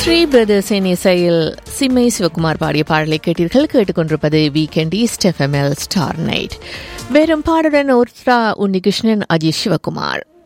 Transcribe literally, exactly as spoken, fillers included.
ஸ்ரீ பிரதர்ஸின் இசையில் சிம்மை சிவகுமார் பாடிய பாடலை கேட்டீர்கள். கேட்டுக்கொண்டிருப்பது வீக்கெண்ட் ஈஸ்ட் எஃப்எம்எல் ஸ்டார் நைட். வெறும் பாடுடன் உத்ரா உன்னிகிருஷ்ணன், அஜய் சிவகுமார்.